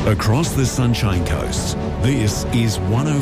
Across the Sunshine Coast, this is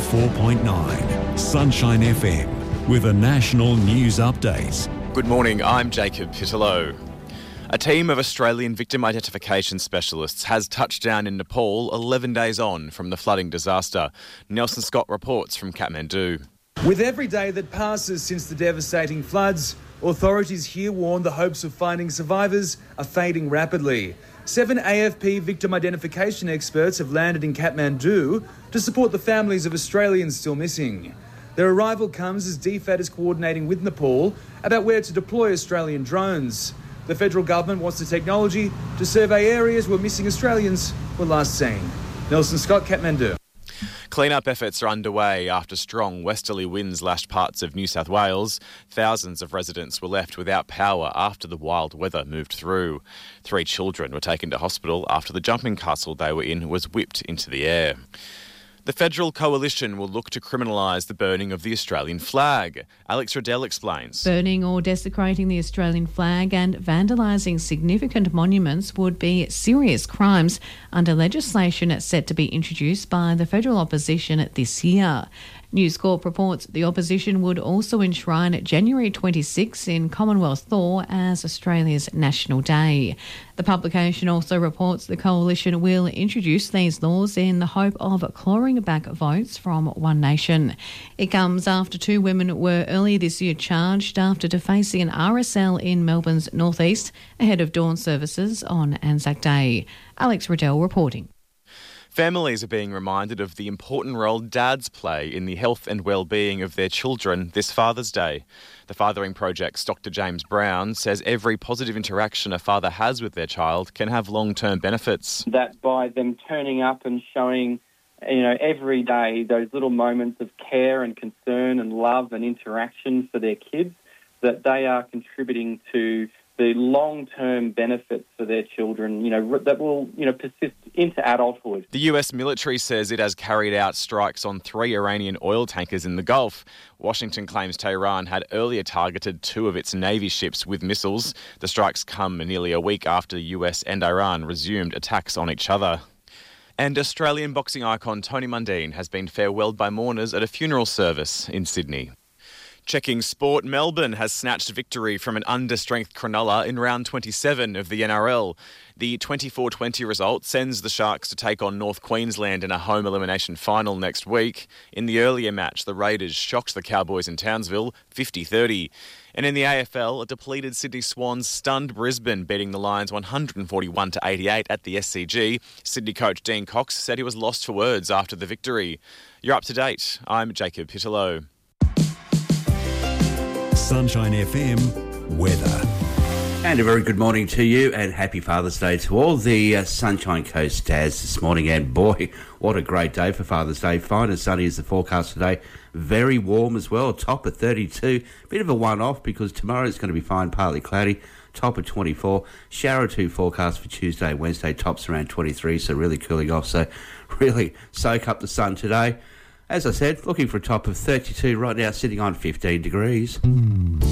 104.9 Sunshine FM with a national news update. Good morning, I'm Jacob Pittello. A team of Australian victim identification specialists has touched down in Nepal 11 days on from the flooding disaster. Nelson Scott reports from Kathmandu. With every day that passes since the devastating floods, authorities here warn the hopes of finding survivors are fading rapidly. 7 AFP victim identification experts have landed in Kathmandu to support the families of Australians still missing. Their arrival comes as DFAT is coordinating with Nepal about where to deploy Australian drones. The federal government wants the technology to survey areas where missing Australians were last seen. Nelson Scott, Kathmandu. Clean-up efforts are underway after strong westerly winds lashed parts of New South Wales. Thousands of residents were left without power after the wild weather moved through. 3 children were taken to hospital after the jumping castle they were in was whipped into the air. The Federal Coalition will look to criminalise the burning of the Australian flag. Alex Riddell explains. Burning or desecrating the Australian flag and vandalising significant monuments would be serious crimes under legislation set to be introduced by the federal opposition this year. News Corp reports the opposition would also enshrine January 26 in Commonwealth law as Australia's National Day. The publication also reports the coalition will introduce these laws in the hope of clawing back votes from One Nation. It comes after 2 women were earlier this year charged after defacing an RSL in Melbourne's northeast ahead of dawn services on Anzac Day. Alex Riddell reporting. Families are being reminded of the important role dads play in the health and well-being of their children this Father's Day. The Fathering Project's Dr. James Brown says every positive interaction a father has with their child can have long-term benefits. That by them turning up and showing, every day those little moments of care and concern and love and interaction for their kids, that they are contributing to the long-term benefits for their children, that will, persist into adulthood. The US military says it has carried out strikes on 3 Iranian oil tankers in the Gulf. Washington claims Tehran had earlier targeted 2 of its Navy ships with missiles. The strikes come nearly a week after the US and Iran resumed attacks on each other. And Australian boxing icon Tony Mundine has been farewelled by mourners at a funeral service in Sydney. Checking sport, Melbourne has snatched victory from an understrength Cronulla in round 27 of the NRL. The 24-20 result sends the Sharks to take on North Queensland in a home elimination final next week. In the earlier match, the Raiders shocked the Cowboys in Townsville 50-30. And in the AFL, a depleted Sydney Swans stunned Brisbane, beating the Lions 141-88 at the SCG. Sydney coach Dean Cox said he was lost for words after the victory. You're up to date. I'm Jacob Pittello. Sunshine FM weather. And a very good morning to you and happy Father's Day to all the Sunshine Coast dads this morning. And boy, what a great day for Father's Day. Fine and sunny is the forecast today. Very warm as well, top of 32. Bit of a one-off because tomorrow it's going to be fine, partly cloudy. Top of 24. Shower or 2 forecast for Tuesday, Wednesday. Tops around 23, so really cooling off. So really soak up the sun today. As I said, looking for a top of 32 right now, sitting on 15 degrees.